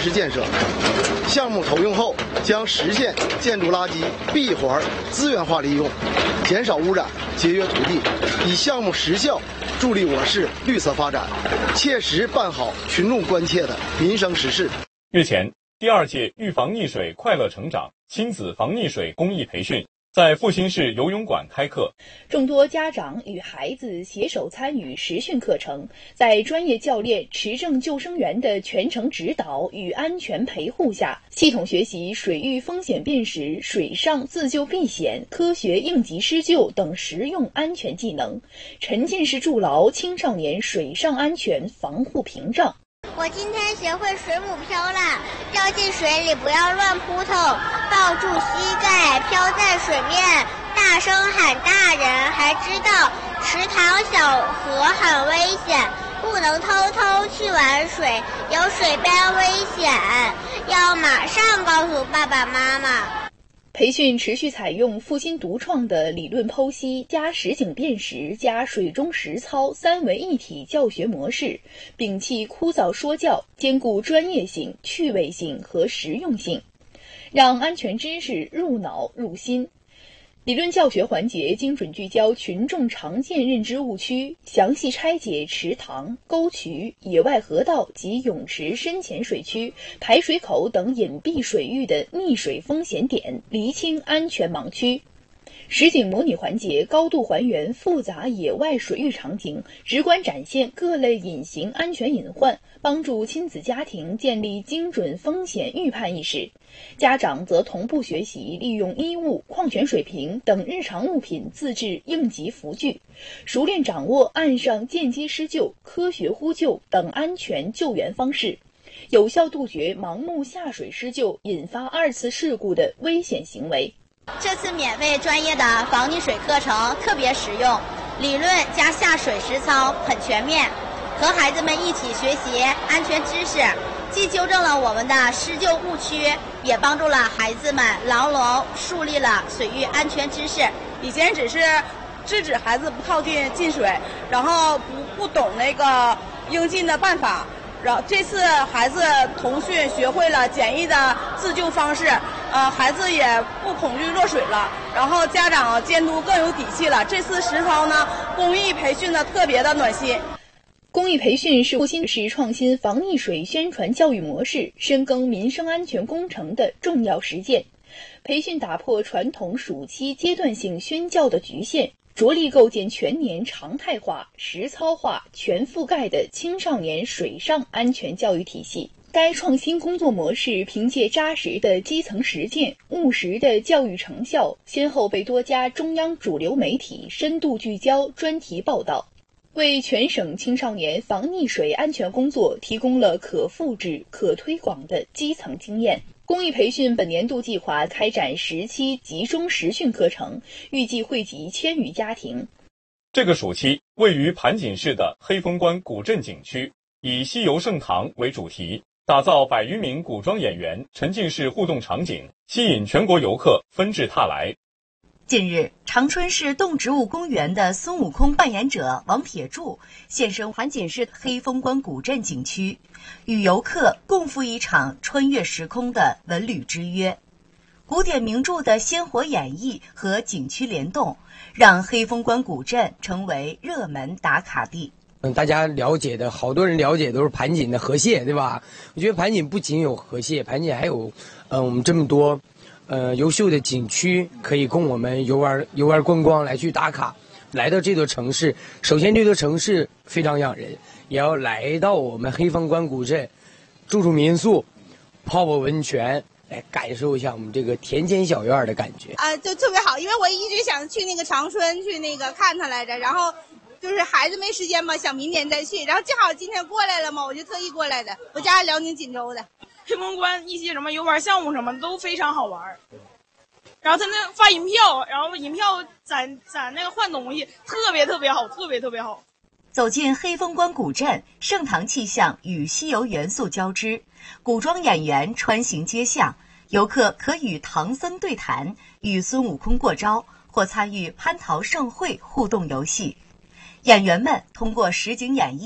施建设。项目投用后，将实现建筑垃圾闭环资源化利用，减少污染，节约土地，以项目实效助力我市绿色发展，切实办好群众关切的民生实事。 日前，第2届预防溺水快乐成长亲子防溺水公益培训在阜新市游泳馆开课， 众多家长与孩子携手参与实训课程，在专业教练、持证救生员的全程指导与安全陪护下，系统学习水域风险辨识、水上自救避险、科学应急施救等实用安全技能，沉浸式筑牢青少年水上安全防护屏障。 我今天学会水母漂了，掉进水里不要乱扑腾，抱住膝盖漂在水面，大声喊大人，还知道池塘小河很危险，不能偷偷去玩水，有水边危险，要马上告诉爸爸妈妈。 培训持续采用阜新独创的理论剖析加实景辨识加水中实操3位一体教学模式，摒弃枯燥说教，兼顾专业性、趣味性和实用性，让安全知识入脑入心。理论教学环节精准聚焦群众常见认知误区，详细拆解池塘、沟渠、野外河道及泳池深浅水区、排水口等隐蔽水域的溺水风险点，厘清安全盲区。实景模拟环节高度还原复杂野外水域场景，直观展现各类隐形安全隐患，帮助亲子家庭建立精准风险预判意识。家长则同步学习利用衣物、矿泉水瓶等日常物品自制应急浮具，熟练掌握岸上间接施救、科学呼救等安全救援方式，有效杜绝盲目下水施救引发2次事故的危险行为。 这次免费专业的防溺水课程特别实用，理论加下水实操很全面，和孩子们一起学习安全知识，既纠正了我们的施救误区，也帮助了孩子们牢牢树立了水域安全知识。 以前只是制止孩子不靠近进水，然后不懂那个应尽的办法，然后这次孩子同训学会了简易的自救方式，孩子也不恐惧落水了，然后家长监督更有底气了。这次实操呢，公益培训的特别的暖心。 公益培训是阜新市创新防溺水宣传教育模式、深耕民生安全工程的重要实践。培训打破传统暑期阶段性宣教的局限，着力构建全年常态化、实操化、全覆盖的青少年水上安全教育体系。该创新工作模式凭借扎实的基层实践、务实的教育成效，先后被多家中央主流媒体深度聚焦专题报道，为全省青少年防溺水安全工作提供了可复制、可推广的基层经验。公益培训本年度计划开展10期集中实训课程，预计惠及1000余家庭。 这个暑期，位于盘锦市的黑风关古镇景区以西游盛唐为主题，打造100余名古装演员沉浸式互动场景，吸引全国游客纷至沓来。 近日，长春市动植物公园的孙悟空扮演者王铁柱现身盘锦市黑风关古镇景区，与游客共赴一场穿越时空的文旅之约。古典名著的鲜活演绎和景区联动，让黑风关古镇成为热门打卡地。 大家了解的，好多人了解都是盘锦的河蟹，对吧？我觉得盘锦不仅有河蟹，盘锦还有我们这么多优秀的景区可以供我们游玩观光来去打卡。来到这座城市，首先这座城市非常养人，也要来到我们黑风关古镇住民宿，泡温泉，来感受一下我们这个田间小院的感觉就特别好。因为我一直想去那个长春去那个看它来着，然后就是孩子没时间嘛，想明年再去，然后正好今天过来了嘛，我就特意过来的。我家辽宁锦州的。 黑风关一些什么游玩项目什么的都非常好玩，然后他那发银票，然后银票攒那个换东西，特别好，特别好。 走进黑风关古镇，盛唐气象与西游元素交织，古装演员穿行街巷，游客可与唐僧对谈，与孙悟空过招，或参与蟠桃盛会互动游戏。演员们通过实景演绎，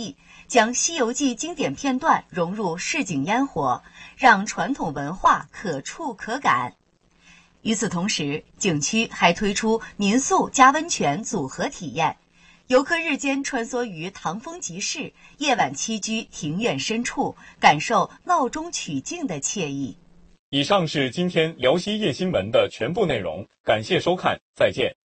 将《西游记》经典片段融入市井烟火，让传统文化可触可感。与此同时，景区还推出民宿加温泉组合体验，游客日间穿梭于唐风集市，夜晚栖居庭院深处，感受闹中取静的惬意。 以上是今天辽西夜新闻的全部内容，感谢收看，再见。